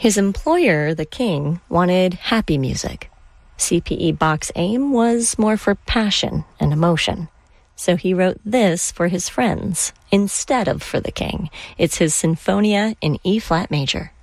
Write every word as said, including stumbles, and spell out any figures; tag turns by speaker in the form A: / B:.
A: His employer, the king, wanted happy music. C P E Bach's aim was more for passion and emotion. So he wrote this for his friends instead of for the king. It's his Sinfonia in E-flat major.